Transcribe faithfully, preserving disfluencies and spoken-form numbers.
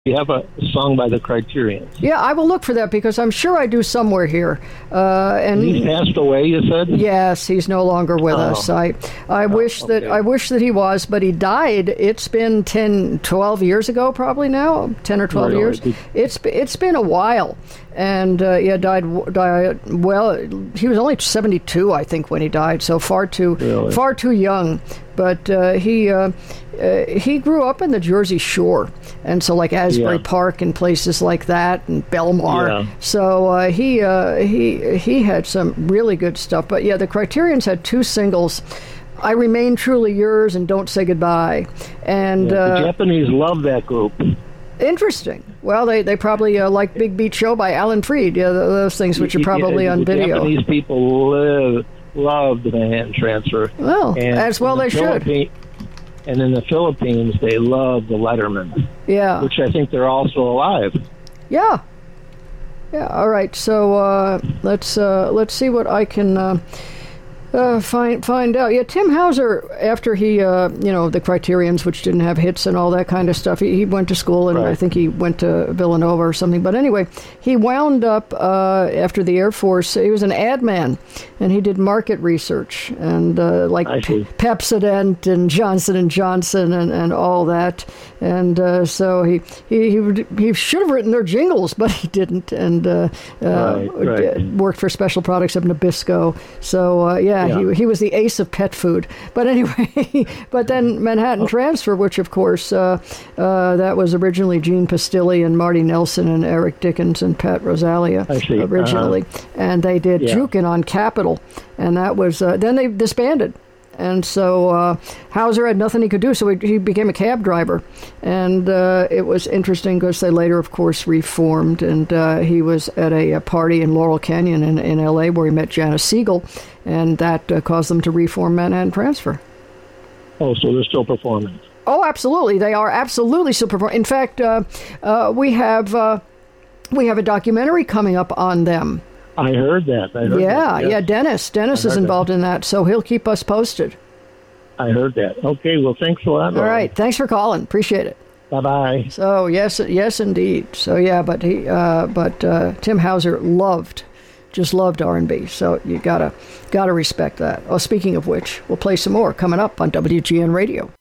You have a song by the Criterions. Yeah, I will look for that because I'm sure I do somewhere here. Uh, and he's passed away, you said? Yes, he's no longer with oh. us. I I oh, wish okay. that I wish that he was, but he died. It's been ten, twelve years ago, probably now, ten or twelve really? years. It's it's been a while, and uh, yeah, died died well. He was only seventy-two, I think, when he died. So far too really? far too young. But uh, he uh, uh, he grew up in the Jersey Shore, and so like Asbury yeah. Park and places like that, and Belmar. Yeah. So uh, he uh, he he had some really good stuff. But yeah, the Criterions had two singles, "I Remain Truly Yours" and "Don't Say Goodbye." And yeah, the uh, Japanese love that group. Interesting. Well, they they probably uh, like Big Beat Show by Alan Freed. Yeah, those things which are probably yeah, on the video. Japanese people live. Love the Manhattan Transfer. Well, and as well the they should. And in the Philippines, they love the Letterman. Yeah. Which I think they're also alive. Yeah. Yeah. All right. So uh, let's uh, let's see what I can uh, uh, find find out. Yeah, Tim Hauser, after he, uh, you know, the Criterions, which didn't have hits and all that kind of stuff, he, he went to school, and right. I think he went to Villanova or something. But anyway, he wound up uh, after the Air Force. He was an ad man, and he did market research and uh, like P- Pepsodent and Johnson and Johnson and, and all that. And uh, so he he he, would, he should have written their jingles, but he didn't, and uh, uh, right, right. worked for Special Products of Nabisco. So uh, yeah, yeah, he he was the ace of pet food. But anyway, but then Manhattan Transfer, which of course uh, uh, that was originally Gene Pastilli and Marty Nelson and Eric Dickens and Pat Rosalia originally, uh-huh. and they did yeah. Jukin' on Capitol, and that was uh, then they disbanded. And so uh, Hauser had nothing he could do, so he, he became a cab driver. And uh, it was interesting because they later, of course, reformed. And uh, he was at a, a party in Laurel Canyon in, in L A where he met Janice Siegel, and that uh, caused them to reform Manhattan Transfer. Oh, so they're still performing? Oh, absolutely. They are absolutely still performing. In fact, uh, uh, we have uh, we have a documentary coming up on them. I heard that. I heard yeah, that, yes. yeah. Dennis, Dennis is involved that. in that, so he'll keep us posted. I heard that. Okay, well, thanks a lot. All right, thanks for calling. Appreciate it. Bye bye. So yes, yes, indeed. So yeah, but he, uh, but uh, Tim Hauser loved, just loved R and B. So you gotta, gotta respect that. Oh, speaking of which, we'll play some more coming up on W G N Radio.